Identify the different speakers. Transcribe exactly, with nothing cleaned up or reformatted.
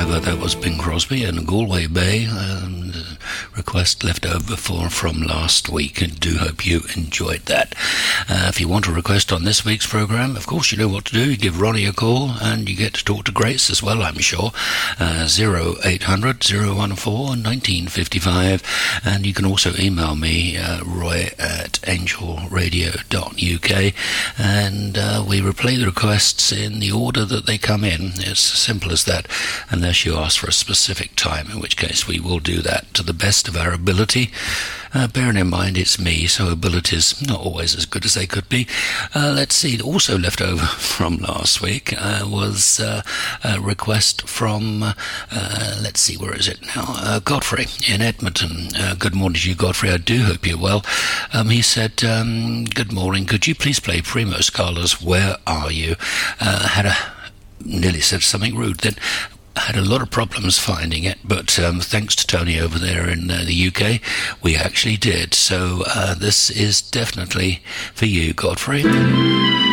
Speaker 1: over. That was Bing Crosby and Galway Bay. Um, request left over for from last week, and do hope you enjoyed that. Uh, if you want a request on this week's program, of course you know what to do. You give Ronnie a call and you get to talk to Grace as well, I'm sure. Uh, oh eight hundred, oh one four, nineteen fifty-five, and you can also email me, uh, roy at angel radio dot u k, and uh, we replay the requests in the order that they come in. It's as simple as that, unless you ask for a specific time, in which case we will do that to the best of our ability. Uh, bearing in mind it's me, so abilities not always as good as they could be. Uh, let's see, also left over from last week uh, was uh, a request from, uh, uh, let's see, where is it now? Uh, Godfrey in Edmonton. Uh, good morning to you, Godfrey. I do hope you're well. Um, he said, um, good morning. Could you please play Primo Scala's Where Are You? Uh, had a, nearly said something rude then. Had a lot of problems finding it, but um, thanks to Tony over there in uh, the U K, we actually did. So uh, this is definitely for you, Godfrey.